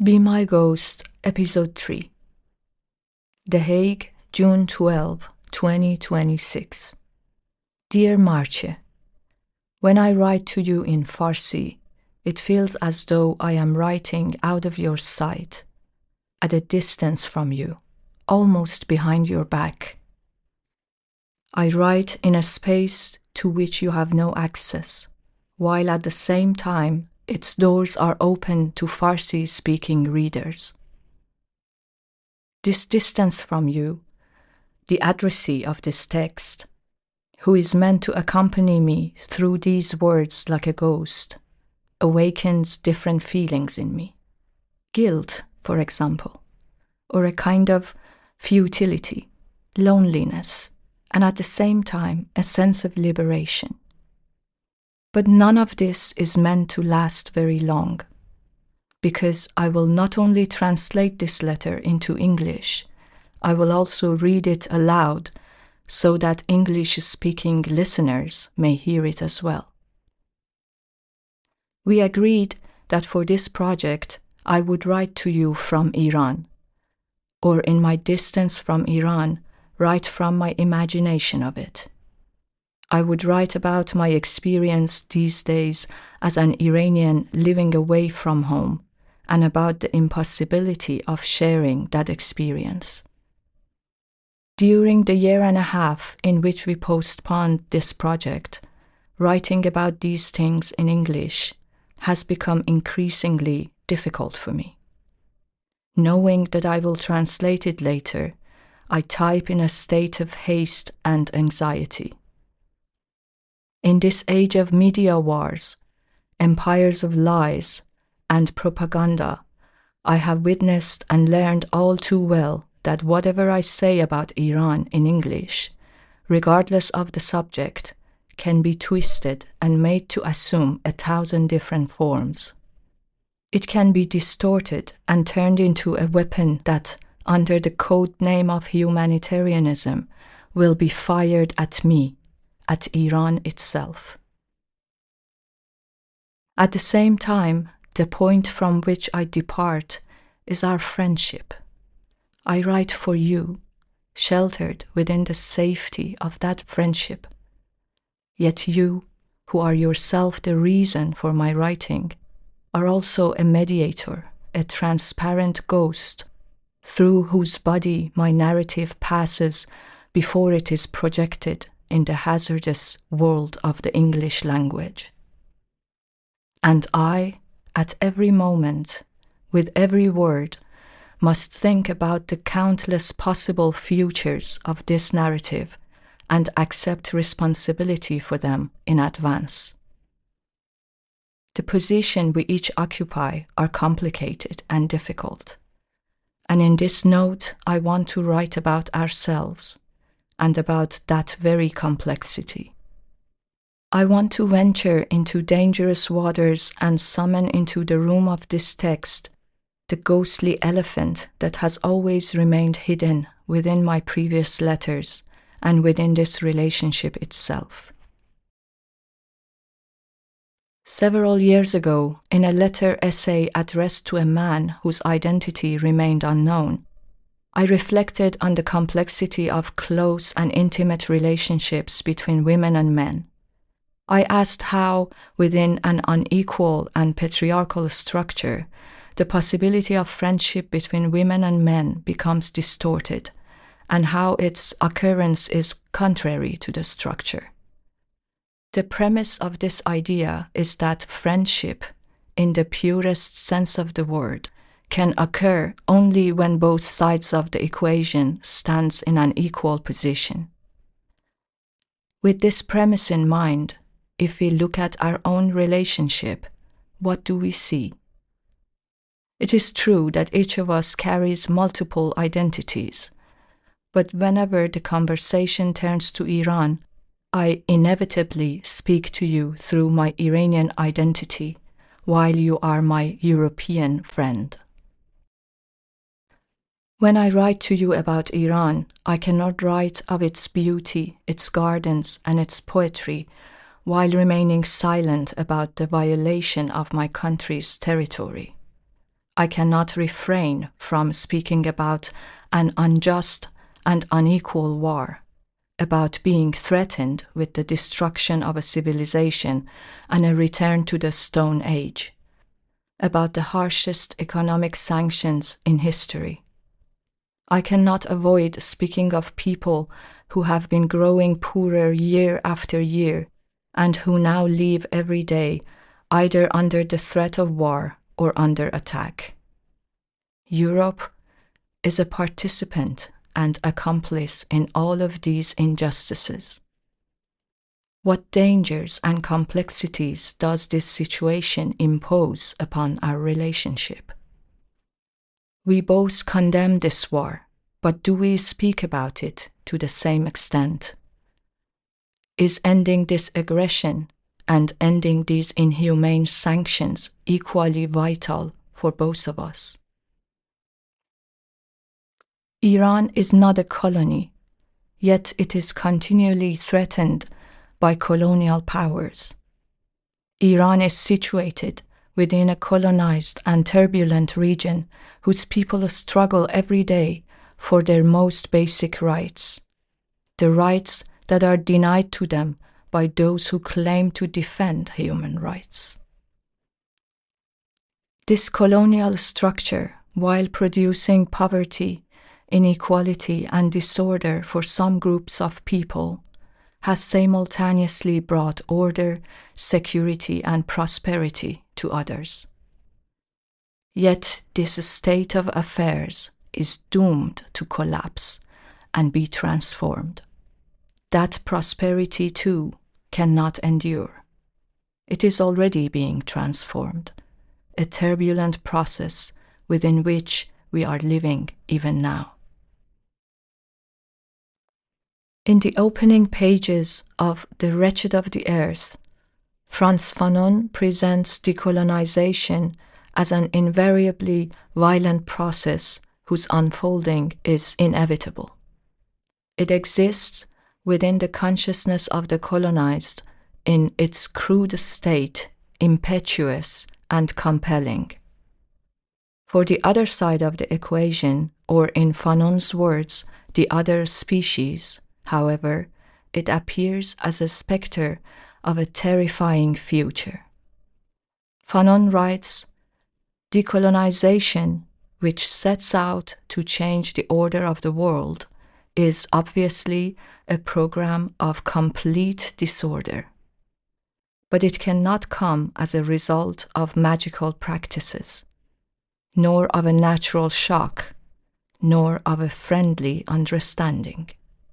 Be My Ghost, Episode 3. The Hague, June 12, 2026. Dear Marche, when I write to you in Farsi, it feels as though I am writing out of your sight, at a distance from you, almost behind your back. I write in a space to which you have no access, while at the same time its doors are open to Farsi-speaking readers. This distance from you, the addressee of this text, who is meant to accompany me through these words like a ghost, awakens different feelings in me. Guilt, for example, or a kind of futility, loneliness, and at the same time a sense of liberation. But none of this is meant to last very long, because I will not only translate this letter into English, I will also read it aloud so that English-speaking listeners may hear it as well. We agreed that for this project I would write to you from Iran, or in my distance from Iran, write from my imagination of it. I would write about my experience these days as an Iranian living away from home and about the impossibility of sharing that experience. During the year and a half in which we postponed this project, writing about these things in English has become increasingly difficult for me. Knowing that I will translate it later, I type in a state of haste and anxiety. In this age of media wars, empires of lies, and propaganda, I have witnessed and learned all too well that whatever I say about Iran in English, regardless of the subject, can be twisted and made to assume 1,000 different forms. It can be distorted and turned into a weapon that, under the code name of humanitarianism, will be fired at me, at Iran itself. At the same time, the point from which I depart is our friendship. I write for you, sheltered within the safety of that friendship. Yet you, who are yourself the reason for my writing, are also a mediator, a transparent ghost, through whose body my narrative passes before it is projected in the hazardous world of the English language. And I, at every moment, with every word, must think about the countless possible futures of this narrative and accept responsibility for them in advance. The position we each occupy are complicated and difficult, and in this note I want to write about ourselves and about that very complexity. I want to venture into dangerous waters and summon into the room of this text the ghostly elephant that has always remained hidden within my previous letters and within this relationship itself. Several years ago, in a letter essay addressed to a man whose identity remained unknown, I reflected on the complexity of close and intimate relationships between women and men. I asked how, within an unequal and patriarchal structure, the possibility of friendship between women and men becomes distorted, and how its occurrence is contrary to the structure. The premise of this idea is that friendship, in the purest sense of the word, can occur only when both sides of the equation stands in an equal position. With this premise in mind, if we look at our own relationship, what do we see? It is true that each of us carries multiple identities, but whenever the conversation turns to Iran, I inevitably speak to you through my Iranian identity, while you are my European friend. When I write to you about Iran, I cannot write of its beauty, its gardens, and its poetry, while remaining silent about the violation of my country's territory. I cannot refrain from speaking about an unjust and unequal war, about being threatened with the destruction of a civilization and a return to the Stone Age, about the harshest economic sanctions in history. I cannot avoid speaking of people who have been growing poorer year after year and who now live every day either under the threat of war or under attack. Europe is a participant and accomplice in all of these injustices. What dangers and complexities does this situation impose upon our relationship? We both condemn this war, but do we speak about it to the same extent? Is ending this aggression and ending these inhumane sanctions equally vital for both of us? Iran is not a colony, yet it is continually threatened by colonial powers. Iran is situated within a colonized and turbulent region whose people struggle every day for their most basic rights, the rights that are denied to them by those who claim to defend human rights. This colonial structure, while producing poverty, inequality, and disorder for some groups of people, has simultaneously brought order, security, and prosperity to others. Yet this state of affairs is doomed to collapse and be transformed. That prosperity, too, cannot endure. It is already being transformed, a turbulent process within which we are living even now. In the opening pages of The Wretched of the Earth, Frantz Fanon presents decolonization as an invariably violent process whose unfolding is inevitable. It exists within the consciousness of the colonized in its crude state, impetuous and compelling. For the other side of the equation, or in Fanon's words, the other species, however, it appears as a specter of a terrifying future. Fanon writes, "Decolonization, which sets out to change the order of the world, is obviously a program of complete disorder. But it cannot come as a result of magical practices, nor of a natural shock, nor of a friendly understanding."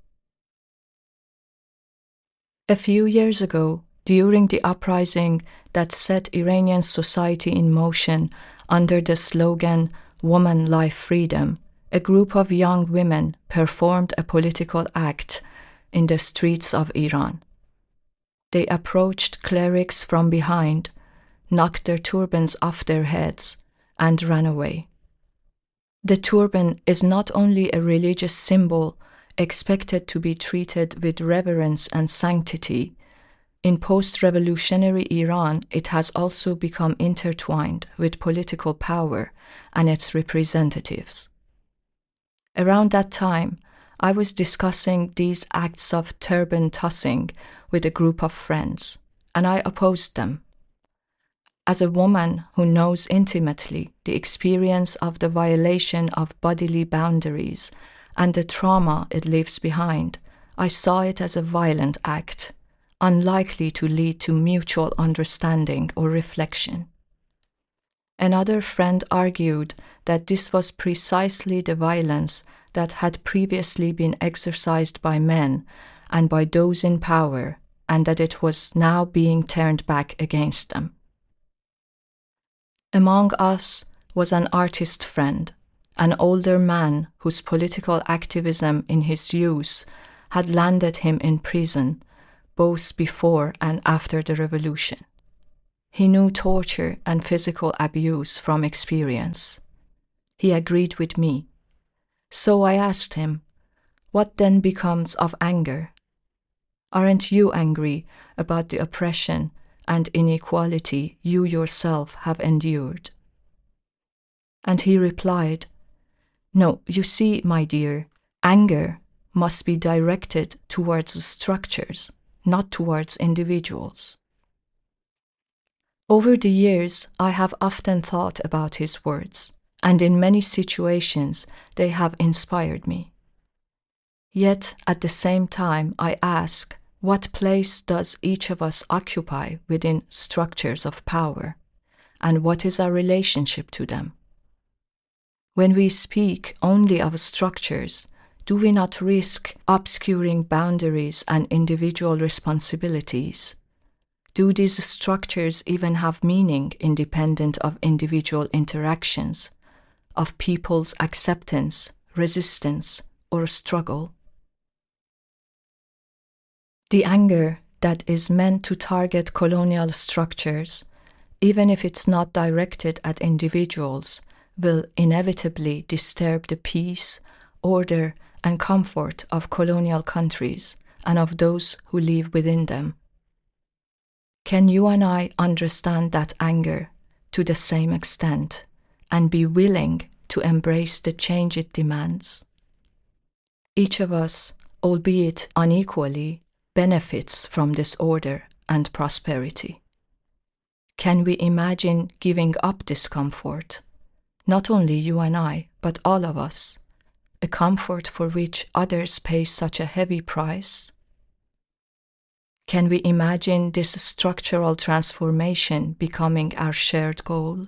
A few years ago, during the uprising that set Iranian society in motion under the slogan "Woman, Life, Freedom," a group of young women performed a political act in the streets of Iran. They approached clerics from behind, knocked their turbans off their heads, and ran away. The turban is not only a religious symbol expected to be treated with reverence and sanctity. In post-revolutionary Iran, it has also become intertwined with political power and its representatives. Around that time, I was discussing these acts of turban tossing with a group of friends, and I opposed them. As a woman who knows intimately the experience of the violation of bodily boundaries and the trauma it leaves behind, I saw it as a violent act, unlikely to lead to mutual understanding or reflection. Another friend argued that this was precisely the violence that had previously been exercised by men and by those in power, and that it was now being turned back against them. Among us was an artist friend, an older man whose political activism in his youth had landed him in prison, both before and after the revolution. He knew torture and physical abuse from experience. He agreed with me. So I asked him, "What then becomes of anger? Aren't you angry about the oppression and inequality you yourself have endured?" And he replied, "No, you see, my dear, anger must be directed towards structures, not towards individuals." Over the years, I have often thought about his words, and in many situations they have inspired me. Yet, at the same time, I ask, what place does each of us occupy within structures of power, and what is our relationship to them? When we speak only of structures, do we not risk obscuring boundaries and individual responsibilities? Do these structures even have meaning independent of individual interactions, of people's acceptance, resistance, or struggle? The anger that is meant to target colonial structures, even if it's not directed at individuals, will inevitably disturb the peace, order, and comfort of colonial countries and of those who live within them. Can you and I understand that anger to the same extent and be willing to embrace the change it demands? Each of us, albeit unequally, benefits from this order and prosperity. Can we imagine giving up this comfort? Not only you and I, but all of us, a comfort for which others pay such a heavy price? Can we imagine this structural transformation becoming our shared goal?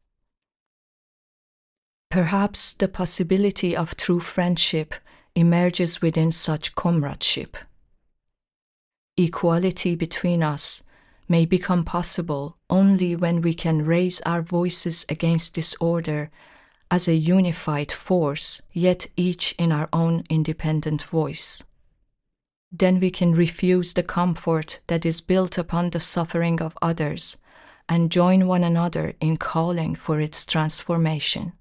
Perhaps the possibility of true friendship emerges within such comradeship. Equality between us may become possible only when we can raise our voices against disorder as a unified force, yet each in our own independent voice. Then we can refuse the comfort that is built upon the suffering of others and join one another in calling for its transformation.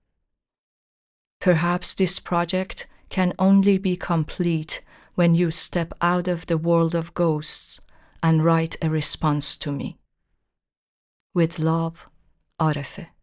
Perhaps this project can only be complete when you step out of the world of ghosts and write a response to me. With love, Arefe.